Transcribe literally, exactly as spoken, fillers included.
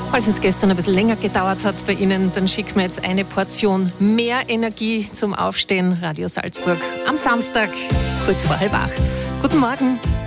Falls es gestern ein bisschen länger gedauert hat bei Ihnen, dann schicken wir jetzt eine Portion mehr Energie zum Aufstehen. Radio Salzburg am Samstag, kurz vor halb acht. Guten Morgen.